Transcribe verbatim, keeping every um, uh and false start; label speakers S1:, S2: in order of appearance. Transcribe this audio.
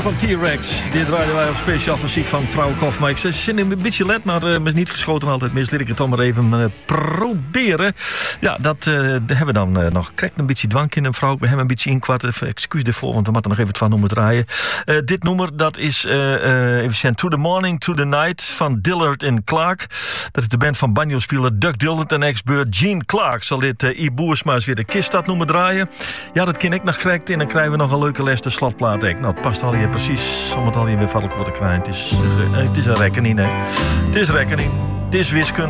S1: van T-Rex. Dit draaiden wij op speciaal muziek van Frau Kof. Maar ik zei, ze zijn een beetje let, maar uh, is niet geschoten altijd mis. Laat ik het dan maar even uh, proberen. Ja, dat uh, hebben we dan uh, nog. Krijgt een beetje dwank in een vrouw. We hebben een beetje inkwart. Excuus ervoor, want we moeten nog even twee nummers draaien. Uh, dit nummer, dat is uh, uh, even zien. To the Morning, To the Night van Dillard en Clark. Dat is de band van banjo-speler Doug Dillard en ex-beurt Gene Clark. Zal dit uh, I. Boersma's weer de kist dat nummer draaien. Ja, dat ken ik nog correct in. Dan krijgen we nog een leuke les de slotplaat. Nou, het past al hier precies om het al hier weer vallen te krijgen. Het is, uh, het is een rekening, hè. Het is rekening. Het is wiskunde.